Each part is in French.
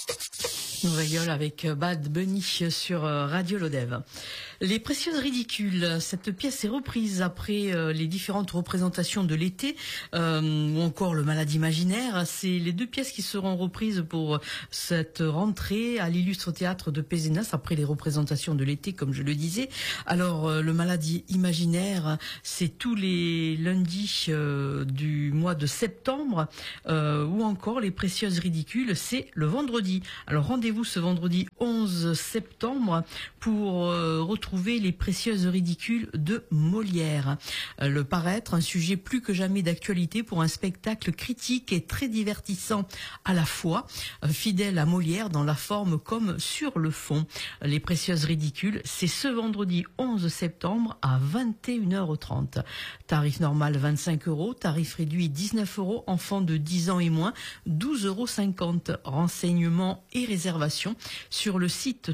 On rigole avec Bad Bunny sur Radio Lodève. Les Précieuses Ridicules, cette pièce est reprise après les différentes représentations de l'été ou encore Le Malade Imaginaire. C'est les deux pièces qui seront reprises pour cette rentrée à l'Illustre Théâtre de Pézenas après les représentations de l'été, comme je le disais. Alors, Le Malade Imaginaire, c'est tous les lundis du mois de septembre ou encore Les Précieuses Ridicules, c'est le vendredi. Alors, rendez-vous ce vendredi 11 septembre pour retrouver Les Précieuses Ridicules de Molière. Le paraître, un sujet plus que jamais d'actualité pour un spectacle critique et très divertissant à la fois, fidèle à Molière dans la forme comme sur le fond. Les Précieuses Ridicules, c'est ce vendredi 11 septembre à 21h30. Tarif normal 25 €, tarif réduit 19 €, enfants de 10 ans et moins 12,50 €. Renseignements et réservations sur le site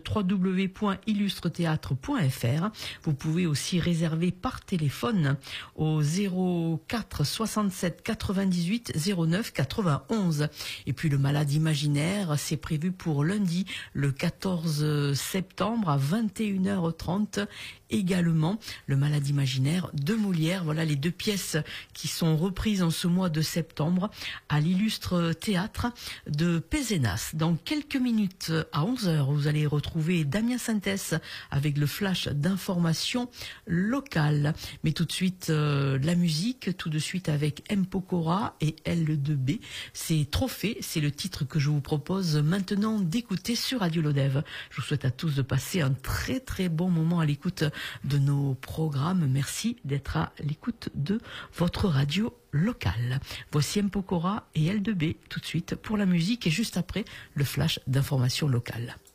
www.illustretheatre.fr. Vous pouvez aussi réserver par téléphone au 04 67 98 09 91. Et puis Le Malade Imaginaire, c'est prévu pour lundi le 14 septembre à 21h30 également. Le Malade Imaginaire de Molière. Voilà les deux pièces qui sont reprises en ce mois de septembre à l'Illustre Théâtre de Pézenas. Dans quelques minutes, à 11h, vous allez retrouver Damien Sintès avec le flash d'information locale. Mais tout de suite, la musique, tout de suite avec M. Pokora et L2B. C'est Trophée, c'est le titre que je vous propose maintenant d'écouter sur Radio Lodève. Je vous souhaite à tous de passer un très très bon moment à l'écoute de nos programmes. Merci d'être à l'écoute de votre radio locale. Voici M. Pokora et L2B tout de suite pour la musique et juste après le flash d'information locale.